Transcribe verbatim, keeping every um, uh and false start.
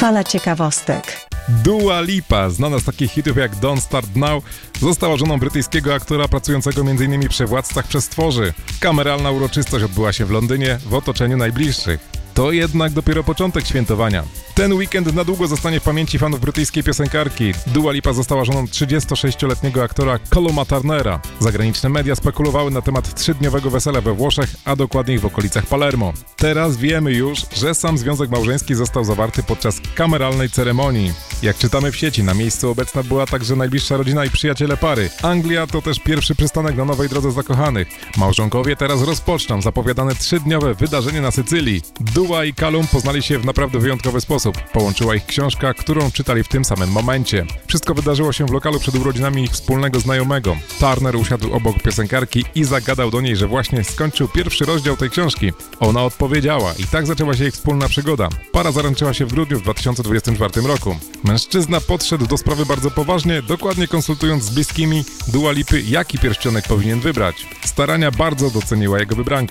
Fala ciekawostek. Dua Lipa, znana z takich hitów jak Don't Start Now, została żoną brytyjskiego aktora pracującego między innymi przy Władcach Przestworzy. Kameralna uroczystość odbyła się w Londynie w otoczeniu najbliższych. To jednak dopiero początek świętowania. Ten weekend na długo zostanie w pamięci fanów brytyjskiej piosenkarki. Dua Lipa została żoną trzydziestosześcioletniego aktora Calluma Turnera. Zagraniczne media spekulowały na temat trzydniowego wesela we Włoszech, a dokładniej w okolicach Palermo. Teraz wiemy już, że sam związek małżeński został zawarty podczas kameralnej ceremonii. Jak czytamy w sieci, na miejscu obecna była także najbliższa rodzina i przyjaciele pary. Anglia to też pierwszy przystanek na nowej drodze zakochanych. Małżonkowie teraz rozpoczną zapowiadane trzydniowe wydarzenie na Sycylii. Dua i Callum poznali się w naprawdę wyjątkowy sposób. Połączyła ich książka, którą czytali w tym samym momencie. Wszystko wydarzyło się w lokalu przed urodzinami ich wspólnego znajomego. Turner usiadł obok piosenkarki i zagadał do niej, że właśnie skończył pierwszy rozdział tej książki. Ona odpowiedziała i tak zaczęła się ich wspólna przygoda. Para zaręczyła się w grudniu w dwa tysiące dwudziestym czwartym roku. Mężczyzna podszedł do sprawy bardzo poważnie, dokładnie konsultując z bliskimi Dua Lipy, jaki pierścionek powinien wybrać. Starania bardzo doceniła jego wybranka.